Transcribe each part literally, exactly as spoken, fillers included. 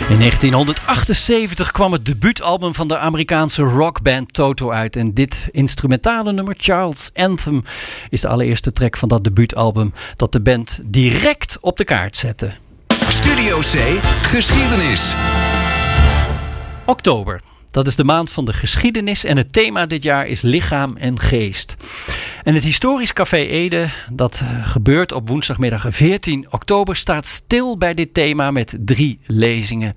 In negentienhonderdachtenzeventig kwam het debuutalbum van de Amerikaanse rockband Toto uit. En dit instrumentale nummer, Child's Anthem, is de allereerste track van dat debuutalbum dat de band direct op de kaart zette. Studio C, geschiedenis. Oktober. Dat is de maand van de geschiedenis en het thema dit jaar is lichaam en geest. En het Historisch Café Ede, dat gebeurt op woensdagmiddag veertien oktober, staat stil bij dit thema met drie lezingen.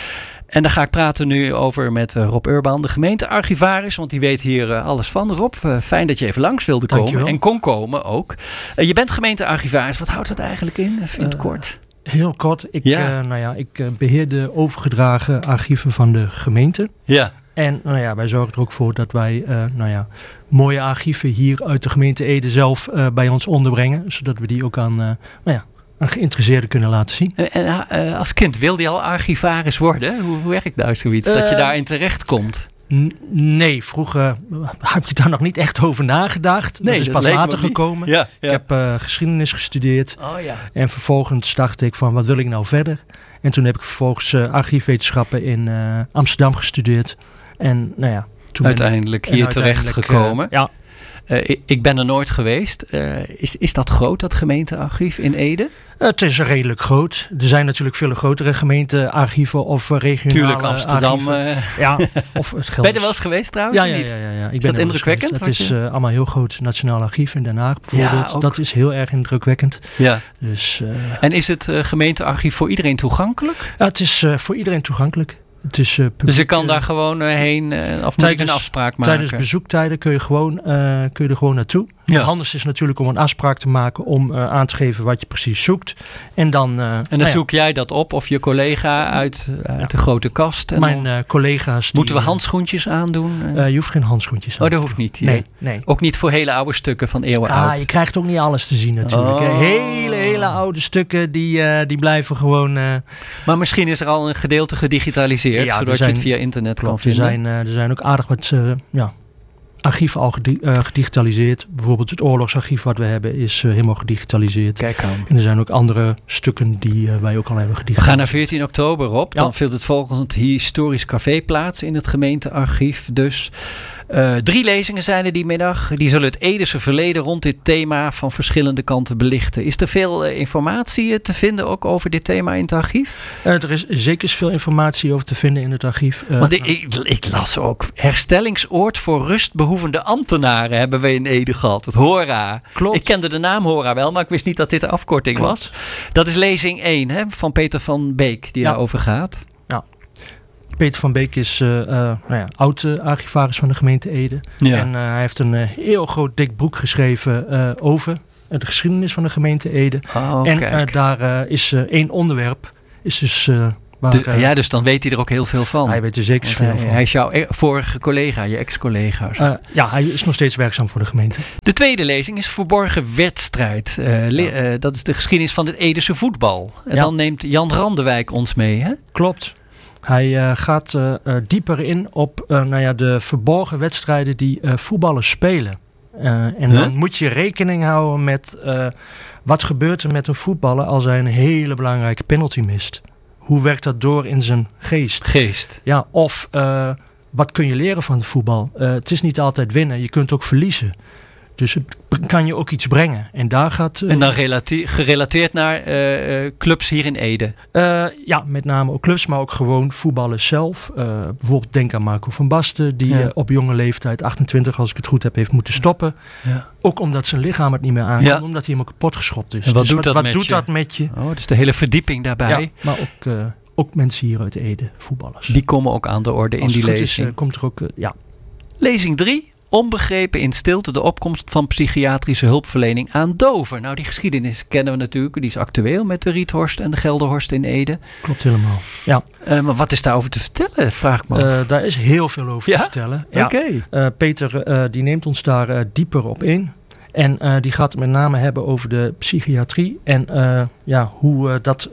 En daar ga ik praten nu over met Rob Urban, de gemeentearchivaris, want die weet hier alles van. Rob, fijn dat je even langs wilde komen. Dankjewel. En kon komen ook. Je bent gemeentearchivaris, wat houdt dat eigenlijk in? Even in het uh, kort. Heel kort. Ik, ja. uh, nou ja, ik uh, beheer de overgedragen archieven van de gemeente. Ja. En nou ja, wij zorgen er ook voor dat wij uh, nou ja, mooie archieven hier uit de gemeente Ede zelf uh, bij ons onderbrengen. Zodat we die ook aan, uh, nou ja, aan geïnteresseerden kunnen laten zien. En uh, als kind wilde je al archivaris worden? Hoe, hoe werkt nou zoiets? Uh, dat je daarin terecht komt? N- nee, vroeger heb ik daar nog niet echt over nagedacht. Nee, dat is dat pas later niet. gekomen. Ja, ja. Ik heb uh, geschiedenis gestudeerd. Oh, ja. En vervolgens dacht ik van, wat wil ik nou verder? En toen heb ik vervolgens uh, archiefwetenschappen in uh, Amsterdam gestudeerd. En nou ja, toen uiteindelijk hier terecht gekomen. Uh, ja. Uh, ik, ik ben er nooit geweest. Uh, is, is dat groot, dat gemeentearchief in Ede? Uh, het is redelijk groot. Er zijn natuurlijk veel grotere gemeentearchieven of uh, regionale Tuurlijk, Amsterdam. Uh, ja, of het ben je er wel eens geweest trouwens? Ja, ja, niet? ja, ja, ja. Ik is ben dat indrukwekkend? Het is uh, allemaal heel groot. Nationaal Archief in Den Haag bijvoorbeeld. Ja, dat is heel erg indrukwekkend. Ja. Dus, uh, en is het uh, gemeentearchief voor iedereen toegankelijk? Ja, het is uh, voor iedereen toegankelijk. Het is, uh, publiek, dus je kan uh, daar gewoon uh, heen uh, of tijdens, moet je een afspraak maken? Tijdens bezoektijden kun je, gewoon, uh, kun je er gewoon naartoe. Ja. Het handigste is natuurlijk om een afspraak te maken om uh, aan te geven wat je precies zoekt. En dan, uh, en dan nou zoek ja. jij dat op of je collega uit, uit ja. de grote kast? En Mijn uh, collega's. Die, moeten we handschoentjes aandoen? Uh, je hoeft geen handschoentjes aan. Oh, dat hoeft niet. Nee, nee. Ook niet voor hele oude stukken van eeuwen ah, oud? Je krijgt ook niet alles te zien natuurlijk. Oh. Hele, hele oude stukken die, uh, die blijven gewoon... Uh, maar misschien is er al een gedeelte gedigitaliseerd, ja, zodat zijn, je het via internet klopt, kan vinden. Er zijn, uh, er zijn ook aardig wat... Uh, ja, archieven al gedi- uh, gedigitaliseerd. Bijvoorbeeld het oorlogsarchief wat we hebben is uh, helemaal gedigitaliseerd. Kijk aan. En er zijn ook andere stukken die uh, wij ook al hebben gedigitaliseerd. We gaan naar veertien oktober op. Ja. Dan vindt het volgend Historisch Café plaats in het gemeentearchief. Dus uh, drie lezingen zijn er die middag. Die zullen het Edese verleden rond dit thema van verschillende kanten belichten. Is er veel uh, informatie uh, te vinden ook over dit thema in het archief? Uh, er is zeker veel informatie over te vinden in het archief. Uh, Want ik, ik, ik las ook herstellingsoord voor rustbehoevende ambtenaren hebben we in Ede gehad. Het HORA. Klopt. Ik kende de naam HORA wel, maar ik wist niet dat dit de afkorting Klopt. was. Dat is lezing één hè, van Peter van Beek die ja. daarover gaat. Ja. Peter van Beek is uh, uh, nou ja, oud-archivaris van de gemeente Ede. Ja. En uh, hij heeft een uh, heel groot dik boek geschreven uh, over de geschiedenis van de gemeente Ede. Oh, en uh, daar uh, is uh, één onderwerp. Is dus, uh, waar, dus, uh, ja, dus dan weet hij er ook heel veel van. Hij weet er zeker veel hij, van. Hij is jouw e- vorige collega, je ex-collega. Uh, ja, hij is nog steeds werkzaam voor de gemeente. De tweede lezing is Verborgen Wedstrijd. Uh, le- ja. uh, dat is de geschiedenis van het Edese voetbal. En ja. dan neemt Jan Randewijk ons mee, hè? Klopt. Hij uh, gaat uh, uh, dieper in op uh, nou ja, de verborgen wedstrijden die uh, voetballers spelen. Uh, en huh? dan moet je rekening houden met uh, wat gebeurt er met een voetballer als hij een hele belangrijke penalty mist. Hoe werkt dat door in zijn geest? Geest. Ja, of uh, wat kun je leren van het voetbal? Uh, het is niet altijd winnen, je kunt ook verliezen. Dus het kan je ook iets brengen. En daar gaat... Uh, en dan relate- gerelateerd naar uh, uh, clubs hier in Ede? Uh, ja, met name ook clubs, maar ook gewoon voetballers zelf. Uh, bijvoorbeeld denk aan Marco van Basten, die ja. uh, op jonge leeftijd, achtentwintig als ik het goed heb, heeft moeten stoppen. Ja. Ook omdat zijn lichaam het niet meer aankomt, ja. omdat hij helemaal kapot geschopt is. En wat dus doet, wat, dat, wat met doet je? dat met je? Oh, dus de hele verdieping daarbij. Ja, maar ook, uh, ook mensen hier uit Ede, voetballers. Die komen ook aan de orde als in die het lezing. Is, uh, komt er ook, uh, ja. Lezing drie. Onbegrepen in stilte de opkomst van psychiatrische hulpverlening aan doven. Nou, die geschiedenis kennen we natuurlijk. Die is actueel met de Riethorst en de Gelderhorst in Ede. Klopt helemaal, ja. Uh, maar wat is daarover te vertellen, vraag ik me af. Uh, daar is heel veel over ja? te vertellen. Ja. Oké. Okay. Uh, Peter uh, die neemt ons daar uh, dieper op in. En uh, die gaat het met name hebben over de psychiatrie. En uh, ja, hoe uh, dat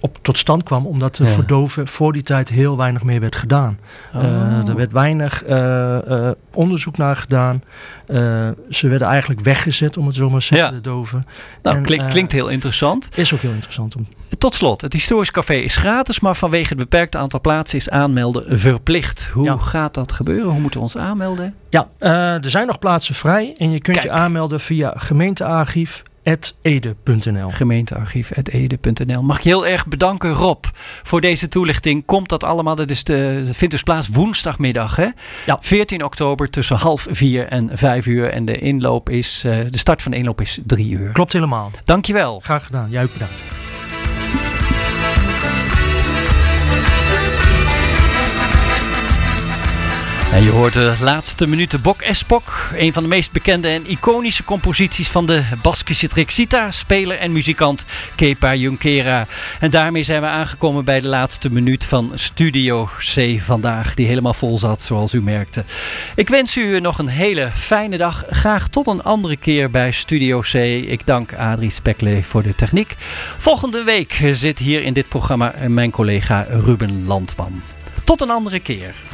op, tot stand kwam omdat er Ja. voor doven voor die tijd heel weinig meer werd gedaan. Oh. Uh, er werd weinig uh, uh, onderzoek naar gedaan. Uh, ze werden eigenlijk weggezet, om het zo maar te zeggen, Ja. de doven. Nou, En, klink, uh, klinkt heel interessant. Is ook heel interessant. Om... Tot slot, het Historisch Café is gratis, maar vanwege het beperkte aantal plaatsen is aanmelden verplicht. Hoe Ja. gaat dat gebeuren? Hoe moeten we ons aanmelden? Ja, uh, er zijn nog plaatsen vrij en je kunt Kijk. je aanmelden via gemeentearchief apenstaartje ede punt n l. gemeentearchief apenstaartje ede punt n l. Mag ik je heel erg bedanken, Rob, voor deze toelichting. Komt dat allemaal? Dat is de, dat vindt dus plaats woensdagmiddag, hè? Ja. veertien oktober tussen half vier en vijf uur. En de inloop is, uh, de start van de inloop is drie uur. Klopt helemaal. Dankjewel. Graag gedaan. Jij ook bedankt. En je hoort de laatste minuten Bok Espok. Een van de meest bekende en iconische composities van de Baskische Trixita. Speler en muzikant Kepa Junquera. En daarmee zijn we aangekomen bij de laatste minuut van Studio C vandaag. Die helemaal vol zat, zoals u merkte. Ik wens u nog een hele fijne dag. Graag tot een andere keer bij Studio C. Ik dank Adrie Spekle voor de techniek. Volgende week zit hier in dit programma mijn collega Ruben Landman. Tot een andere keer.